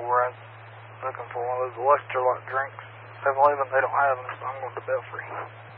where I'm looking for one of those electrolyte drinks. 7-Eleven, they don't have them, so I'm going to Belfry.